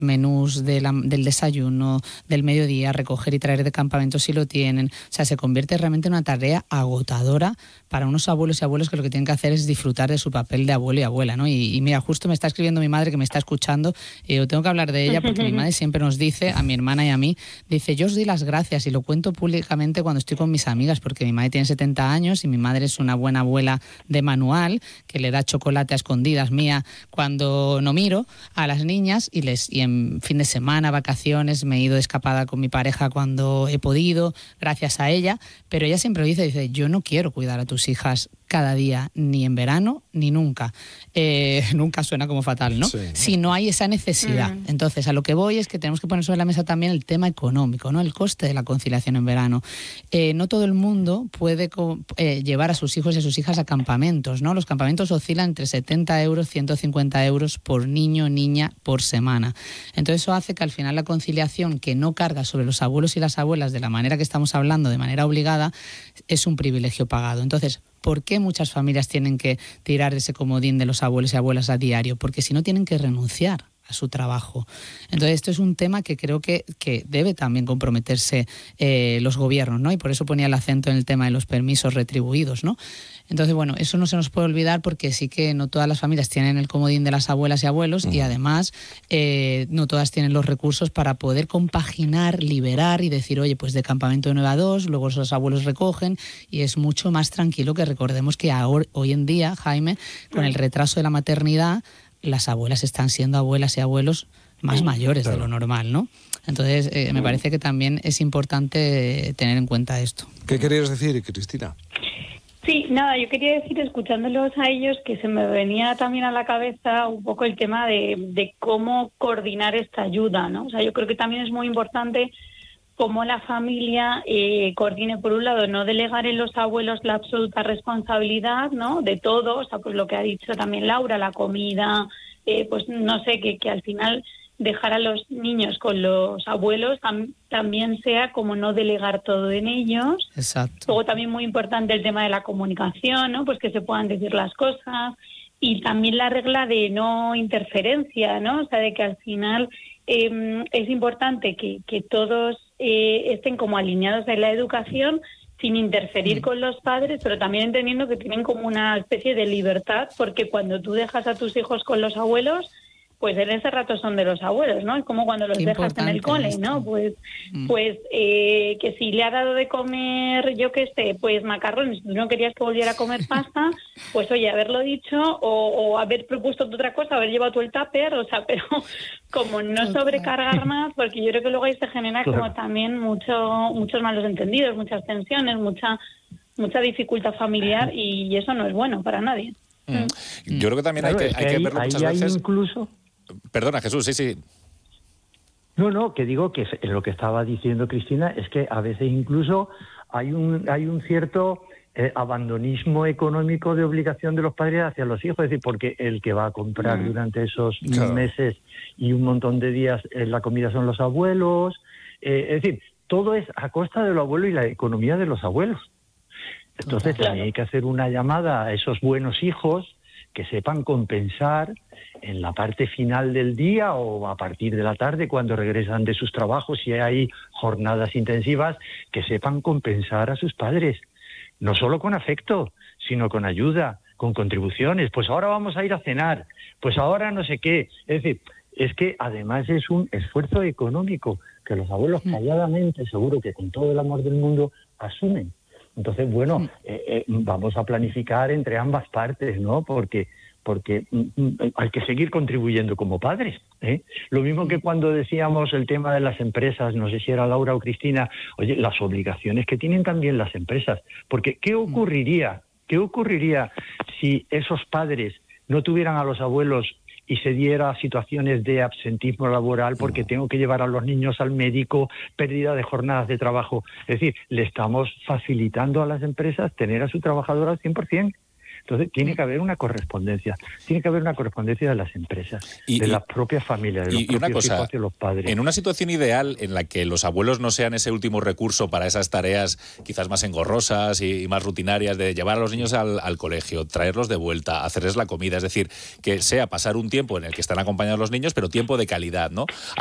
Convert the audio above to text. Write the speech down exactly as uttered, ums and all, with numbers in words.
menús de la, del desayuno, del mediodía, recoger y traer de campamento si lo tienen. O sea, se convierte realmente en una tarea agotadora para unos abuelos y abuelos que lo que tienen que hacer es disfrutar de su papel de abuelo y abuela, ¿no? Y, y mira, justo me está escribiendo mi madre que me está escuchando y yo tengo que hablar de ella porque mi madre siempre nos dice, a mi hermana y a mí, dice, yo os doy las gracias y lo cuento públicamente cuando estoy con mis amigas porque mi madre tiene setenta años y mi madre es una buena abuela de manual que le da chocolate a escondidas mía cuando no miro a las niñas y les y en fin de semana, vacaciones, me he ido de escapada con mi pareja cuando he podido, gracias a ella, pero ella siempre lo dice, dice, yo no quiero cuidar a tus hijas cada día, ni en verano, ni nunca. Eh, nunca suena como fatal, ¿no? Sí. Si no hay esa necesidad. Mm. Entonces, a lo que voy es que tenemos que poner sobre la mesa también el tema económico, ¿no? El coste de la conciliación en verano. Eh, no todo el mundo puede eh, llevar a sus hijos y a sus hijas a campamentos, ¿no? Los campamentos oscilan entre setenta euros, ciento cincuenta euros por niño o niña por semana. Entonces, eso hace que al final la conciliación, que no carga sobre los abuelos y las abuelas de la manera que estamos hablando, de manera obligada, es un privilegio pagado. Entonces, ¿por qué muchas familias tienen que tirar de ese comodín de los abuelos y abuelas a diario? Porque si no tienen que renunciar a su trabajo. Entonces esto es un tema que creo que, que debe también comprometerse eh, los gobiernos, ¿no? Y por eso ponía el acento en el tema de los permisos retribuidos, ¿no? Entonces, bueno, eso no se nos puede olvidar porque sí que no todas las familias tienen el comodín de las abuelas y abuelos uh-huh. y además eh, no todas tienen los recursos para poder compaginar, liberar y decir, oye, pues de campamento de nueve a dos, luego los abuelos recogen y es mucho más tranquilo que recordemos que ahora, hoy en día, Jaime, con el retraso de la maternidad, las abuelas están siendo abuelas y abuelos más mayores claro. de lo normal, ¿no? Entonces, eh, me parece que también es importante tener en cuenta esto. ¿Qué querías decir, Cristina? Sí, nada, yo quería decir, escuchándolos a ellos, que se me venía también a la cabeza un poco el tema de, de cómo coordinar esta ayuda, ¿no? O sea, yo creo que también es muy importante cómo la familia eh, coordine, por un lado, no delegar en los abuelos la absoluta responsabilidad, ¿no?, de todo, o sea, pues lo que ha dicho también Laura, la comida, eh, pues no sé, que, que al final dejar a los niños con los abuelos tam- también sea como no delegar todo en ellos. Exacto. Luego también muy importante el tema de la comunicación, ¿no?, pues que se puedan decir las cosas, y también la regla de no interferencia, ¿no?, o sea, de que al final eh, es importante que, que todos eh, estén como alineados en la educación sin interferir mm. con los padres, pero también entendiendo que tienen como una especie de libertad, porque cuando tú dejas a tus hijos con los abuelos, pues en ese rato son de los abuelos, ¿no? Es como cuando los Qué dejas en el cole, esto. ¿no? Pues, mm. pues eh, que si le ha dado de comer, yo qué sé, pues macarrones, tú no querías que volviera a comer pasta, pues oye, haberlo dicho o, o haber propuesto otra cosa, haber llevado tú el tupper, o sea, pero como no sobrecargar más, porque yo creo que luego ahí se genera como también mucho muchos malos entendidos, muchas tensiones, mucha mucha dificultad familiar y eso no es bueno para nadie. Mm. Yo creo que también claro, hay que, es que hay que ahí, verlo muchas ahí veces. Incluso... Perdona, Jesús, sí, sí. No, no, que digo que lo que estaba diciendo Cristina es que a veces incluso hay un hay un cierto eh, abandonismo económico de obligación de los padres hacia los hijos, es decir, porque el que va a comprar mm. durante esos claro. meses y un montón de días eh, la comida son los abuelos, eh, es decir, todo es a costa de los abuelos y la economía de los abuelos. Entonces claro. también hay que hacer una llamada a esos buenos hijos que sepan compensar en la parte final del día o a partir de la tarde cuando regresan de sus trabajos, si hay jornadas intensivas, que sepan compensar a sus padres, no solo con afecto, sino con ayuda, con contribuciones. Pues ahora vamos a ir a cenar, pues ahora no sé qué. Es decir, es que además es un esfuerzo económico que los abuelos calladamente, seguro que con todo el amor del mundo, asumen. Entonces, bueno, eh, eh, vamos a planificar entre ambas partes, ¿no? Porque porque mm, hay que seguir contribuyendo como padres, ¿eh? Lo mismo que cuando decíamos el tema de las empresas, no sé si era Laura o Cristina, oye, las obligaciones que tienen también las empresas. Porque, ¿qué ocurriría? ¿Qué ocurriría si esos padres no tuvieran a los abuelos y se diera situaciones de absentismo laboral porque tengo que llevar a los niños al médico, pérdida de jornadas de trabajo? Es decir, le estamos facilitando a las empresas tener a su trabajador al cien por ciento. Entonces tiene que haber una correspondencia, tiene que haber una correspondencia de las empresas, y, de y, las propias familias, de los y, propios y una cosa, hijos y los padres. En una situación ideal en la que los abuelos no sean ese último recurso para esas tareas quizás más engorrosas y, y más rutinarias de llevar a los niños al, al colegio, traerlos de vuelta, hacerles la comida, es decir, que sea pasar un tiempo en el que están acompañados los niños, pero tiempo de calidad, ¿no?